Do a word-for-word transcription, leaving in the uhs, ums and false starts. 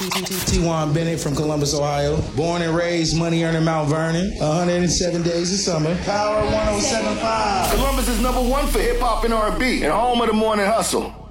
T-Juan Bennett from Columbus, Ohio. Born and raised, money earning Mount Vernon. one hundred seven days of summer. Power one oh seven point five. Columbus is number one for hip-hop and R and B and home of the morning hustle.